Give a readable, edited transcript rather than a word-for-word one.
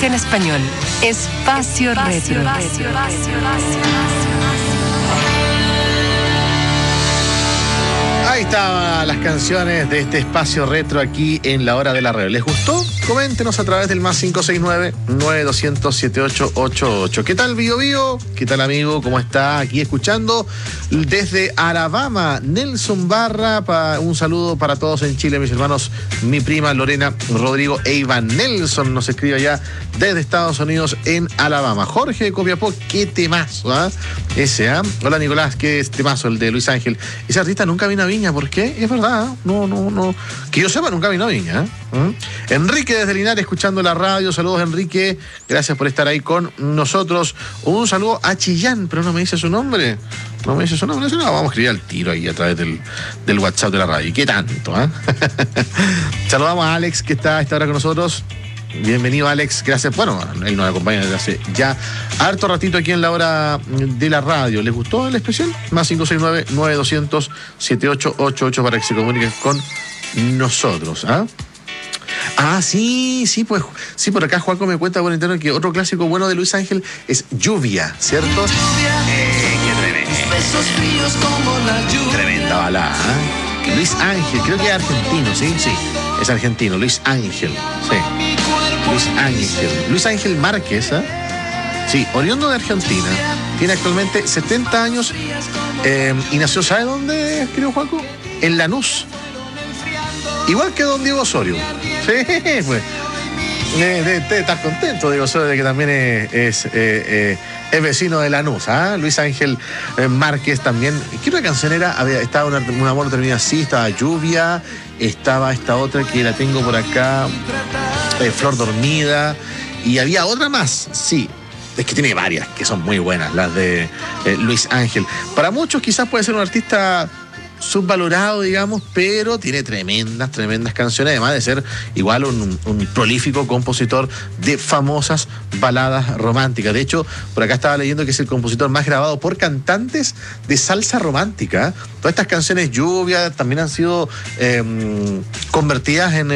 música en español. Espacio Retro. Ahí estaban las canciones de este espacio retro aquí en La Hora de la Radio. ¿Les gustó? Coméntenos a través del +569-9200-7888. ¿Qué tal, Bio Bio? ¿Qué tal, amigo? ¿Cómo está? Aquí escuchando desde Alabama, Nelson Barra. Un saludo para todos en Chile, mis hermanos, mi prima Lorena, Rodrigo e Iván. Nelson nos escribe allá desde Estados Unidos en Alabama. Jorge de Copiapó, qué temazo, ¿ah? Ese, ¿ah? Hola, Nicolás, qué temazo el de Luis Ángel. Ese artista nunca vino a Viña, ¿por qué? Es verdad, no. Que yo sepa, nunca vino a Viña, ¿eh? Enrique desde Linares, escuchando la radio. Saludos, Enrique. Gracias por estar ahí con nosotros. Un saludo a Chillán, pero no me dice su nombre. No, vamos a escribir al tiro ahí a través del WhatsApp de la radio. ¿Y qué tanto, eh? Saludamos a Alex, que está a esta hora con nosotros. Bienvenido, Alex. Gracias. Bueno, él nos acompaña desde hace ya harto ratito aquí en La Hora de la Radio. ¿Les gustó el especial? +569-9200-7888 para que se comuniquen con nosotros, ¿ah? Sí, pues sí, por acá Juaco me cuenta por internet que otro clásico bueno de Luis Ángel es Lluvia, ¿cierto? Qué tremenda balada, ¿eh? Luis Ángel, creo que es argentino, ¿sí? Sí, es argentino, Luis Ángel, sí. Luis Ángel Márquez, ¿eh? Sí, oriundo de Argentina, tiene actualmente 70 años y nació, ¿sabe dónde, querido Juaco? En Lanús. Igual que don Diego Osorio. Sí, pues. Estás contento, Diego Osorio, de que también es vecino de Lanús, ¿ah? Luis Ángel Márquez también. ¿Qué otra canción era? Estaba un amor termina así, estaba Lluvia, estaba esta otra que la tengo por acá, Flor Dormida, y había otra más, sí. Es que tiene varias que son muy buenas, las de Luis Ángel. Para muchos quizás puede ser un artista subvalorado, digamos, pero tiene tremendas canciones, además de ser igual un prolífico compositor de famosas baladas románticas. De hecho, por acá estaba leyendo que es el compositor más grabado por cantantes de salsa romántica. Todas estas canciones, Lluvia, también han sido convertidas en